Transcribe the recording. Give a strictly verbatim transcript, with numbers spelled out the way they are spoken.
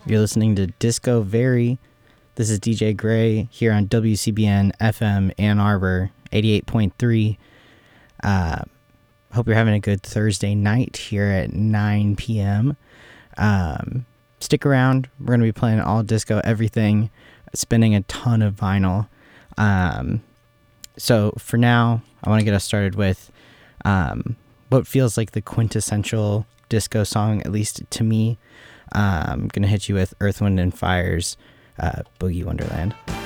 You're listening to Disco Very. This is D J Gray here on W C B N F M Ann Arbor, eighty-eight point three. Uh, hope you're having a good Thursday night here at nine p.m. Um, stick around. We're going to be playing all disco, everything, spinning a ton of vinyl. Um, so for now, I want to get us started with um, what feels like the quintessential disco song, at least to me. Um, I'm going to hit you with Earth, Wind and Fire's uh, Boogie Wonderland.